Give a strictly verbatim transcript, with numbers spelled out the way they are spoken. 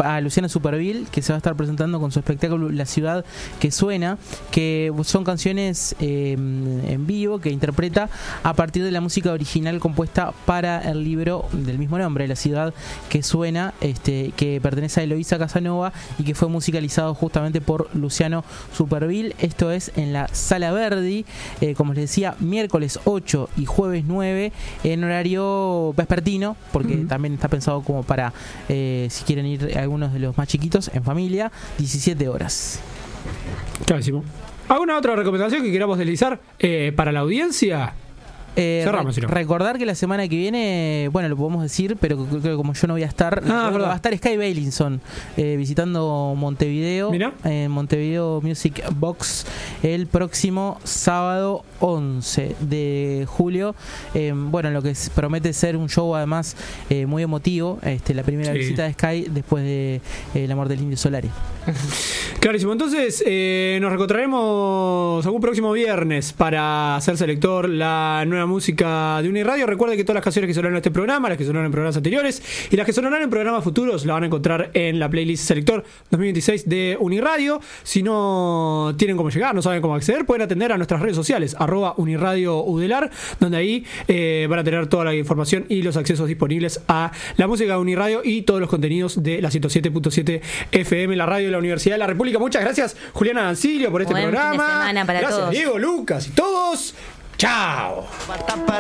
a Luciano Superville, que se va a estar presentando con su espectáculo La Ciudad que Suena, que son canciones eh, en vivo que interpreta a partir de la música original compuesta para el libro del mismo nombre, La Ciudad que Suena, este, que pertenece a Eloísa Casanova y que fue musicalizado justamente por Luciano Superville. Esto es en la Sala Verdi, eh, como les decía, miércoles ocho y jueves nueve en horario vespertino, porque uh-huh. también está pensado como para eh, si quieren ir algunos de los más chiquitos en familia, diecisiete horas. Clarísimo. ¿Alguna otra recomendación que queramos deslizar eh, para la audiencia? Eh, Cerramos, re- recordar que la semana que viene, bueno, lo podemos decir, pero creo que como yo no voy a estar, ah, va a estar Sky Bailinson eh, visitando Montevideo, en eh, Montevideo Music Box el próximo sábado once de julio. Eh, bueno, lo que promete ser un show además eh, muy emotivo, este, la primera sí. visita de Sky después de eh, La Muerte del Indio Solari. Clarísimo, entonces eh, nos reencontraremos algún próximo viernes para hacer selector la nueva música de Uniradio. Recuerden que todas las canciones que sonaron en este programa, las que sonaron en programas anteriores y las que sonarán en programas futuros, la van a encontrar en la playlist Selector dos mil veintiséis de Uniradio. Si no tienen cómo llegar, no saben cómo acceder, pueden atender a nuestras redes sociales, arroba Uniradio Udelar, donde ahí eh, van a tener toda la información y los accesos disponibles a la música de Uniradio y todos los contenidos de la ciento siete punto siete F M, la radio de la Universidad de la República. Muchas gracias, Juliana Dancilio, por este Buen programa. Fin de semana para gracias, todos. Diego, Lucas y todos. Chao.